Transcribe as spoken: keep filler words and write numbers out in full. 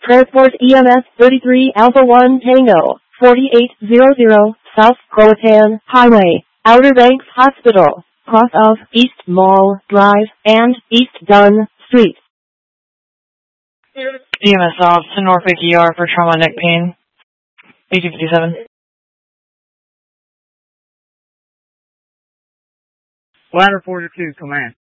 Transport E M S thirty-three Alpha one Tango, forty-eight hundred, South Croatan Highway, Outer Banks Hospital, cross of East Mall Drive and East Dunn Street. E M S off to Norfolk E R for trauma neck pain. eighteen fifty-seven. Ladder forty-two, command.